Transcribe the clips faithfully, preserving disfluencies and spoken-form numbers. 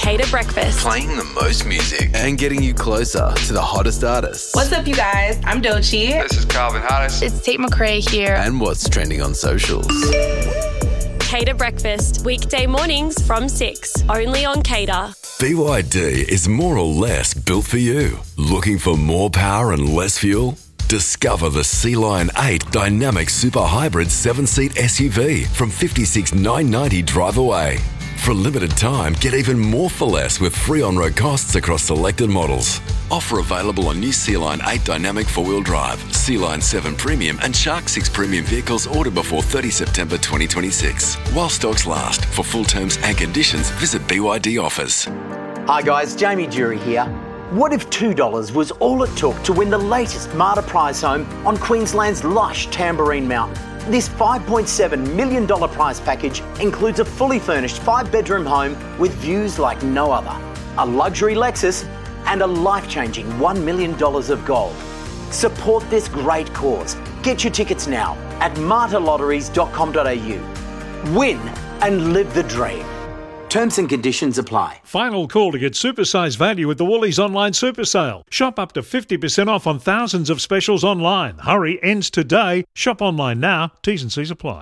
Cater Breakfast. Playing the most music and getting you closer to the hottest artists. What's up, you guys? I'm Doechii. This is Calvin Harris. It's Tate McRae here. And what's trending on socials. Cater Breakfast, weekday mornings from six, only on Cater. B Y D is more or less built for you. Looking for more power and less fuel? Discover the Sea Lion eight Dynamic Super Hybrid seven-seat S U V from fifty-six thousand nine hundred ninety dollars drive away. For a limited time, get even more for less with free on-road costs across selected models. Offer available on new Sea Lion eight Dynamic four-wheel drive, Sea Lion seven Premium and Shark six Premium vehicles ordered before thirtieth September twenty twenty-six. While stocks last. For full terms and conditions, visit B Y D Offers. Hi guys, Jamie Jury here. What if two dollars was all it took to win the latest Marta prize home on Queensland's lush Tamborine Mountain? This five point seven million dollars prize package includes a fully furnished five-bedroom home with views like no other, a luxury Lexus, and a life-changing one million dollars of gold. Support this great cause. Get your tickets now at marta lotteries dot com dot a u. Win and live the dream. Terms and conditions apply. Final call to get supersized value at the Woolies online super sale. Shop up to fifty percent off on thousands of specials online. Hurry, ends today. Shop online now. T's and C's apply.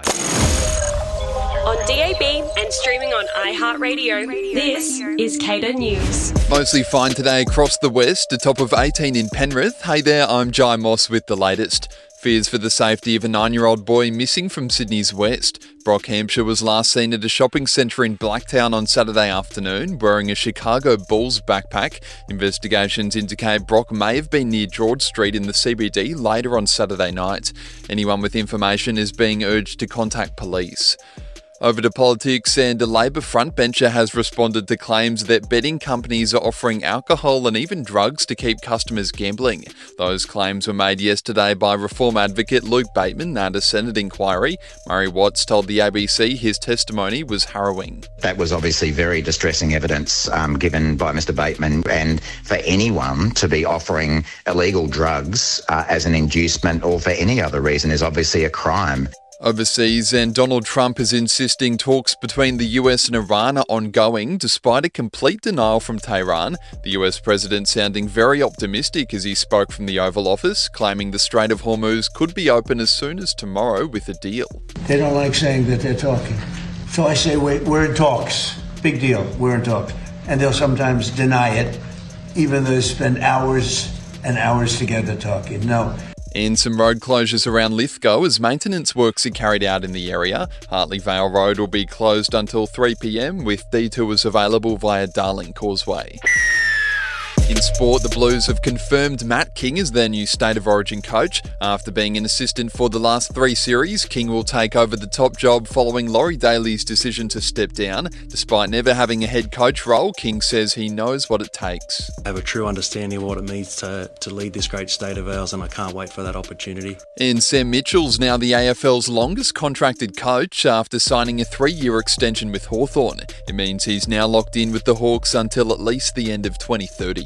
On D A B and streaming on iHeartRadio, this is Cater News. Mostly fine today across the west, a top of eighteen in Penrith. Hey there, I'm Jai Moss with the latest. Fears for the safety of a nine-year-old boy missing from Sydney's west. Brock Hampshire was last seen at a shopping centre in Blacktown on Saturday afternoon, wearing a Chicago Bulls backpack. Investigations indicate Brock may have been near George Street in the C B D later on Saturday night. Anyone with information is being urged to contact police. Over to politics, and a Labor frontbencher has responded to claims that betting companies are offering alcohol and even drugs to keep customers gambling. Those claims were made yesterday by Reform advocate Luke Bateman at a Senate inquiry. Murray Watts told the A B C his testimony was harrowing. That was obviously very distressing evidence um, given by Mr Bateman, and for anyone to be offering illegal drugs uh, as an inducement or for any other reason is obviously a crime. Overseas, and Donald Trump is insisting talks between the U S and Iran are ongoing despite a complete denial from Tehran. The U S president sounding very optimistic as he spoke from the Oval Office, claiming the Strait of Hormuz could be open as soon as tomorrow with a deal. They don't like saying that they're talking. So I say, wait, we're in talks. Big deal, we're in talks. And they'll sometimes deny it, even though they spend hours and hours together talking. No. And some road closures around Lithgow as maintenance works are carried out in the area. Hartley Vale Road will be closed until three p m with detours available via Darling Causeway. In sport, the Blues have confirmed Matt King as their new State of Origin coach. After being an assistant for the last three series, King will take over the top job following Laurie Daly's decision to step down. Despite never having a head coach role, King says he knows what it takes. I have a true understanding of what it means to, to lead this great state of ours, and I can't wait for that opportunity. And Sam Mitchell's now the A F L's longest contracted coach after signing a three-year extension with Hawthorn. It means he's now locked in with the Hawks until at least the end of twenty thirty.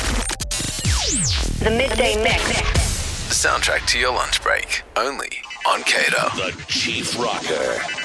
The Midday Mix. The soundtrack to your lunch break, only on Cater. The Chief Rocker.